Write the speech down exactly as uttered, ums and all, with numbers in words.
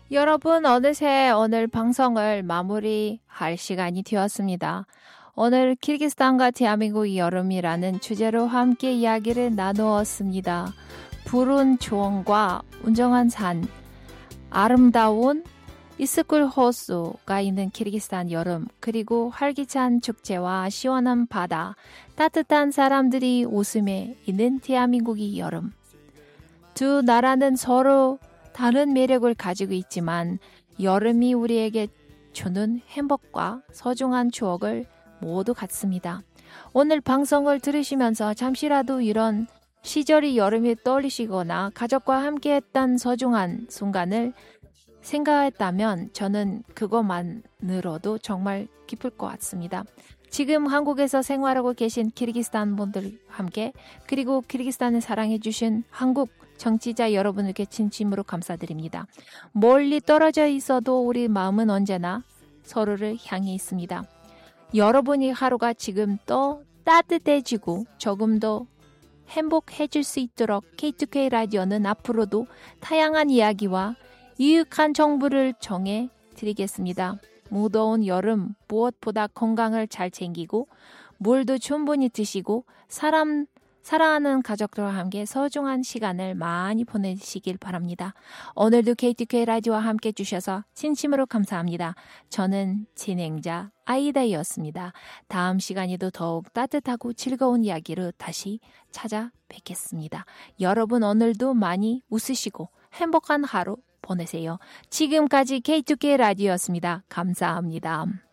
여러분, 어느새 오늘 방송을 마무리할 시간이 되었습니다. 오늘 키르기스탄과 대한민국의 여름이라는 주제로 함께 이야기를 나누었습니다. 푸른 초원과 운정한 산, 아름다운 이스쿨 호수가 있는 키르기스탄 여름, 그리고 활기찬 축제와 시원한 바다, 따뜻한 사람들이 웃음에 있는 대한민국의 여름. 두 나라는 서로 다른 매력을 가지고 있지만 여름이 우리에게 주는 행복과 소중한 추억을 모두 같습니다. 오늘 방송을 들으시면서 잠시라도 이런 시절이 여름이 떠올리시거나 가족과 함께했던 소중한 순간을 생각했다면 저는 그것만으로도 정말 기쁠 것 같습니다. 지금 한국에서 생활하고 계신 키르기스탄 분들 함께 그리고 키르기스탄을 사랑해 주신 한국 정치자 여러분에게 진심으로 감사드립니다. 멀리 떨어져 있어도 우리 마음은 언제나 서로를 향해 있습니다. 여러분의 하루가 지금 또 따뜻해지고 조금 더 행복해질 수 있도록 케이투케이 라디오는 앞으로도 다양한 이야기와 유익한 정보를 정해 드리겠습니다. 무더운 여름 무엇보다 건강을 잘 챙기고 물도 충분히 드시고 사람 사랑하는 가족들과 함께 소중한 시간을 많이 보내시길 바랍니다. 오늘도 케이티케이 라디오와 함께 해주셔서 진심으로 감사합니다. 저는 진행자 아이다이었습니다. 다음 시간에도 더욱 따뜻하고 즐거운 이야기로 다시 찾아뵙겠습니다. 여러분 오늘도 많이 웃으시고 행복한 하루 보내세요. 지금까지 케이투케이 라디오였습니다. 감사합니다.